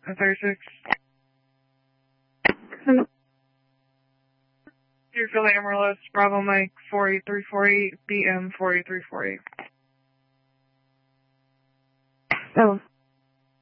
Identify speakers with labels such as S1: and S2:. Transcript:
S1: 36. Deerfield Amarillo, Bravo Mike 48348, BM 48348.
S2: Oh.